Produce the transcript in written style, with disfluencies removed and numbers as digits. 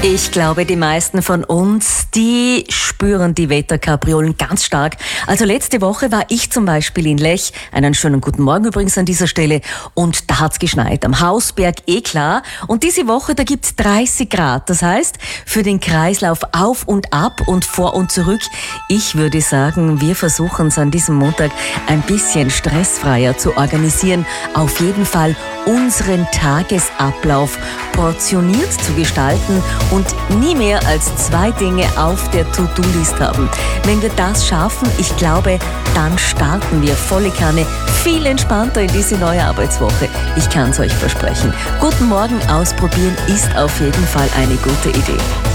Ich glaube, die meisten von uns, die spüren die Wetterkapriolen ganz stark. Also letzte Woche war ich zum Beispiel in Lech, einen schönen guten Morgen übrigens an dieser Stelle, und da hat's geschneit. Am Hausberg klar. Und diese Woche, da gibt's 30 Grad. Das heißt, für den Kreislauf auf und ab und vor und zurück, ich würde sagen, wir versuchen es an diesem Montag ein bisschen stressfreier zu organisieren. Auf jeden Fall unseren Tagesablauf portioniert zu gestalten und nie mehr als 2 Dinge auf der To-Do-List haben. Wenn wir das schaffen, ich glaube, dann starten wir volle Kanne viel entspannter in diese neue Arbeitswoche. Ich kann es euch versprechen. Guten Morgen ausprobieren ist auf jeden Fall eine gute Idee.